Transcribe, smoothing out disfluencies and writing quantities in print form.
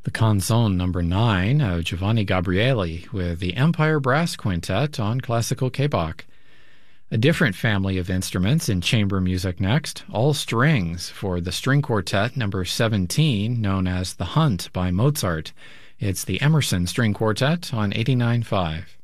The Canzone number 9 of Giovanni Gabrieli with the Empire Brass Quintet on classical K-Bach. A different family of instruments in chamber music next, all strings for the string quartet number 17 known as The Hunt by Mozart. It's the Emerson String Quartet on 89.5.